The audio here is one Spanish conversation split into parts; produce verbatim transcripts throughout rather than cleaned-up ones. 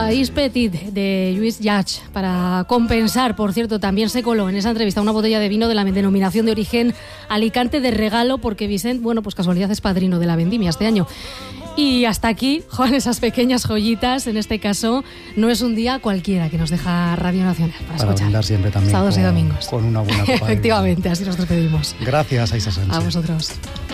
País Petit de Lluís Llach. Para compensar, por cierto, también se coló en esa entrevista una botella de vino de la denominación de origen Alicante de regalo, porque Vicent, bueno, pues casualidad es padrino de la vendimia este año. Y hasta aquí, Juan, esas pequeñas joyitas. En este caso, no es un día cualquiera que nos deja Radio Nacional para, para escuchar. brindar siempre también sábados con, y domingos. Con una buena copa. Efectivamente, así nos despedimos. Gracias, Aisa Sánchez. A vosotros.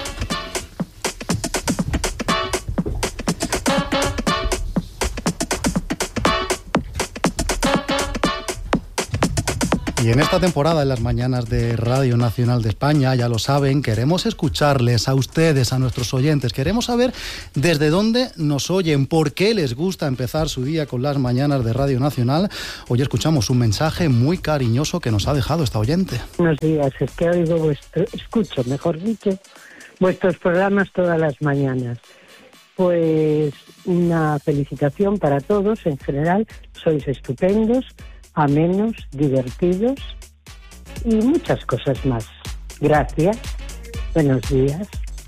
Y en esta temporada, en las mañanas de Radio Nacional de España, ya lo saben, queremos escucharles a ustedes, a nuestros oyentes. Queremos saber desde dónde nos oyen, por qué les gusta empezar su día con las mañanas de Radio Nacional. Hoy escuchamos un mensaje muy cariñoso que nos ha dejado esta oyente. Buenos días, es que oigo vuestro, escucho, mejor dicho, vuestros programas todas las mañanas. Pues una felicitación para todos en general, sois estupendos, amenos, divertidos y muchas cosas más. Gracias. Buenos días.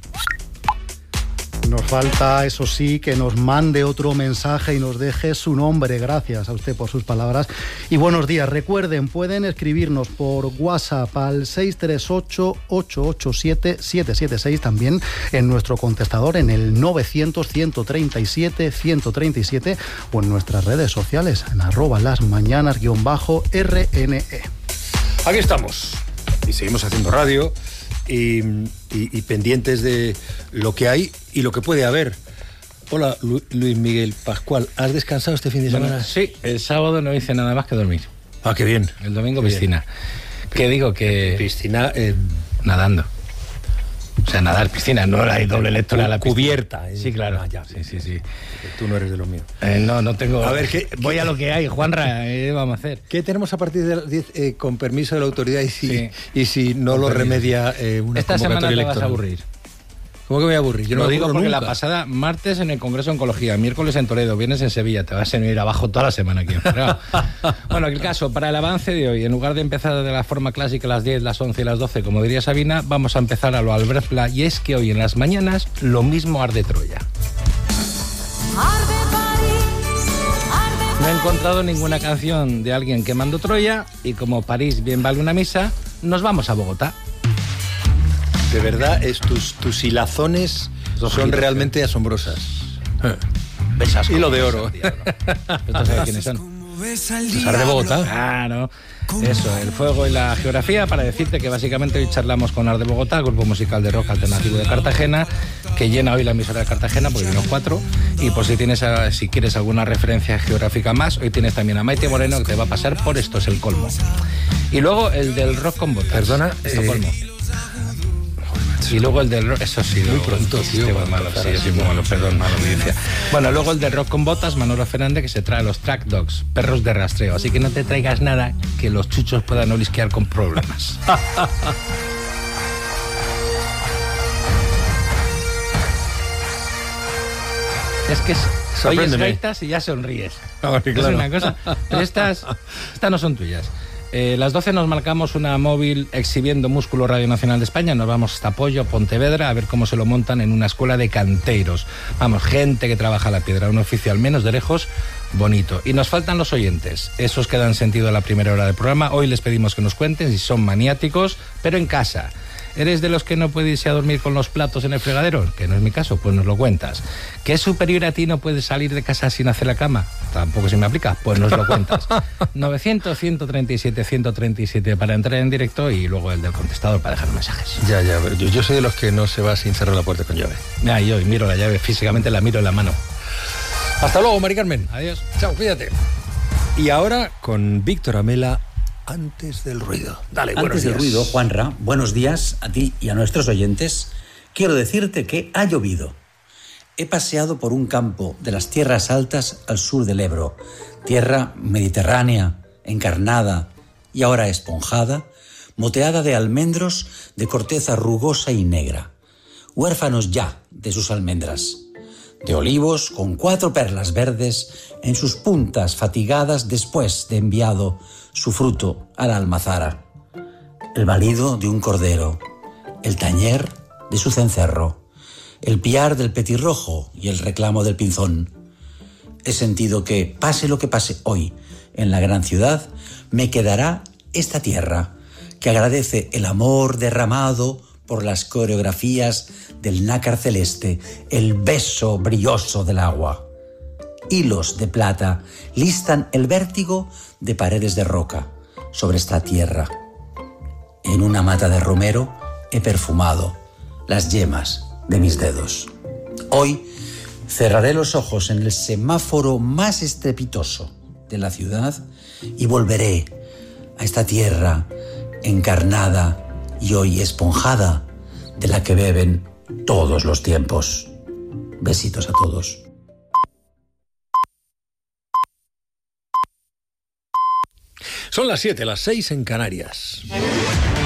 Nos falta, eso sí, que nos mande otro mensaje y nos deje su nombre. Gracias a usted por sus palabras. Y buenos días. Recuerden, pueden escribirnos por WhatsApp al seis tres ocho, ocho ocho siete, siete siete seis, también en nuestro contestador en el novecientos, ciento treinta y siete, ciento treinta y siete o en nuestras redes sociales en arroba las mañanas guión bajo R N E. Aquí estamos y seguimos haciendo radio. Y, y, y pendientes de lo que hay y lo que puede haber. Hola, Lu, Luis Miguel Pascual, ¿has descansado este fin de semana? Bueno, sí, el sábado no hice nada más que dormir. Ah, qué bien. El domingo qué piscina. Bien. ¿Qué digo? Que piscina eh, nadando. O sea, nadar, piscina, no hay doble lectura a la piscina. Cubierta. Eh. Sí, claro. Ah, ya, sí, sí, sí. Tú no eres de los míos. Eh, no, no tengo... A ver, ¿qué, voy qué, a lo que hay, Juanra, ¿qué vamos a hacer? ¿Qué tenemos a partir de las diez eh, con permiso de la autoridad y si, sí. y si no con lo permiso. remedia eh, una Esta semana te electoral? vas a aburrir. ¿Cómo que me voy a aburrir? Yo lo no digo porque nunca. La pasada, martes en el Congreso de Oncología, miércoles en Toledo, viernes en Sevilla, te vas a venir abajo toda la semana aquí. Pero, bueno, el caso, para el avance de hoy, en lugar de empezar de la forma clásica a las diez, las once y las doce, como diría Sabina, vamos a empezar a lo Albert Pla, y es que hoy en las mañanas lo mismo arde Troya. No he encontrado ninguna canción de alguien quemando Troya y como París bien vale una misa, nos vamos a Bogotá. De verdad, es, tus, tus hilazones son realmente asombrosas. Besas y lo de oro. ¿Esto sabes quiénes son? Cesar de Bogotá. Ah, no. Eso, el fuego y la geografía, para decirte que básicamente hoy charlamos con Ars de Bogotá, grupo musical de rock alternativo de Cartagena, que llena hoy la emisora de Cartagena, porque vino cuatro, y por si tienes, si quieres alguna referencia geográfica más, hoy tienes también a Maite Moreno, que te va a pasar por Esto es el colmo. Y luego el del rock con botas. Perdona, Estocolmo. Eh... Y luego el del rock, eso sí, muy pronto, tío. Sí, malo, sí, sí, muy malo, perdón, mala audiencia. Bueno, luego el del rock con botas, Manolo Fernández, que se trae los track dogs, perros de rastreo. Así que no te traigas nada que los chuchos puedan olisquear con problemas. Es que oyes gaitas y ya sonríes. Ah, claro. Es una cosa. Pero estas, estas no son tuyas. Eh, las doce nos marcamos una móvil exhibiendo músculo Radio Nacional de España. Nos vamos hasta Pollo, Pontevedra, a ver cómo se lo montan en una escuela de canteiros. Vamos, gente que trabaja la piedra, un oficio al menos de lejos bonito. Y nos faltan los oyentes, esos que dan sentido a la primera hora del programa. Hoy les pedimos que nos cuenten si son maniáticos, pero en casa. ¿Eres de los que no puede irse a dormir con los platos en el fregadero? Que no es mi caso, pues nos lo cuentas. ¿Que es superior a ti no puedes salir de casa sin hacer la cama? Tampoco se me aplica, pues nos lo cuentas. novecientos, ciento treinta y siete, ciento treinta y siete para entrar en directo y luego el del contestador para dejar mensajes. Ya, ya, yo, yo soy de los que no se va sin cerrar la puerta con llave. Ya, yo miro la llave, físicamente la miro en la mano. Hasta luego, Mari Carmen. Adiós. Chao, cuídate. Y ahora con Víctor Amela, Antes del ruido. Dale, buenos Antes del días. ruido, Juanra, buenos días a ti y a nuestros oyentes. Quiero decirte que ha llovido. He paseado por un campo de las tierras altas al sur del Ebro, tierra mediterránea, encarnada y ahora esponjada, moteada de almendros de corteza rugosa y negra, huérfanos ya de sus almendras, de olivos con cuatro perlas verdes en sus puntas fatigadas después de enviado su fruto a la almazara, el balido de un cordero, el tañer de su cencerro, el piar del petirrojo y el reclamo del pinzón, He sentido que, pase lo que pase hoy en la gran ciudad, me quedará esta tierra que agradece el amor derramado por las coreografías del nácar celeste, el beso brilloso del agua. Hilos de plata listan el vértigo de paredes de roca sobre esta tierra. En una mata de romero he perfumado las yemas de mis dedos. Hoy cerraré los ojos en el semáforo más estrepitoso de la ciudad y volveré a esta tierra encarnada y hoy esponjada, de la que beben todos los tiempos. Besitos a todos. Son las siete, las seis en Canarias.